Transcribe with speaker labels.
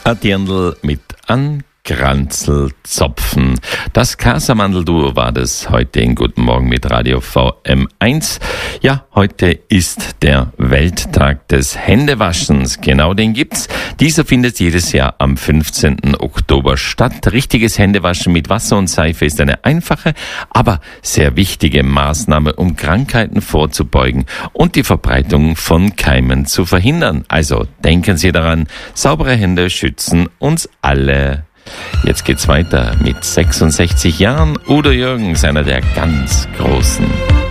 Speaker 1: Ein Dirndl mit Kranzelzopfen. Das Casamandel-Duo war das heute in Guten Morgen mit Radio VM1. Ja, heute ist der Welttag des Händewaschens. Genau, den gibt's. Dieser findet jedes Jahr am 15. Oktober statt. Richtiges Händewaschen mit Wasser und Seife ist eine einfache, aber sehr wichtige Maßnahme, um Krankheiten vorzubeugen und die Verbreitung von Keimen zu verhindern. Also denken Sie daran, saubere Hände schützen uns alle. Jetzt geht's weiter mit 66 Jahren. Udo Jürgens, einer der ganz Großen.